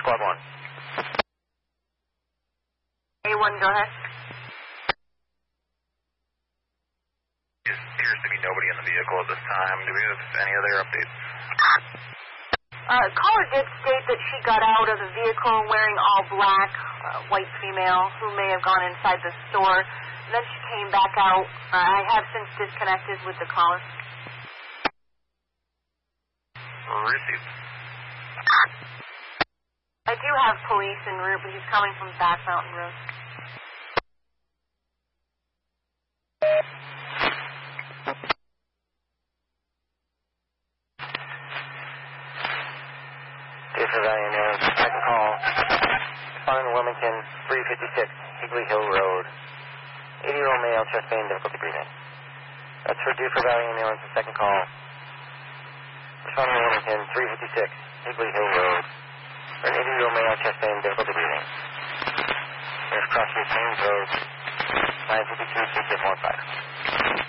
Squad 1. A1, go ahead. There appears to be nobody in the vehicle at this time. Do we have any other updates? Caller did state that she got out of the vehicle wearing all black, white female who may have gone inside the store. Then she came back out. I have since disconnected with the caller. Received. I do have police en route, but he's coming from Back Mountain Road. This is Ambulance, second call. Responding to Wilmington, 356, Higley Hill Road. 80-year-old male, chest pain, difficulty breathing. That's for Dufur Valley Ambulance, the second call. Responding to Wilmington, 356, Higley Hill Road. For an 80-year-old male, chest pain, difficulty breathing. There's Crossview Plains Road, 952, 6615.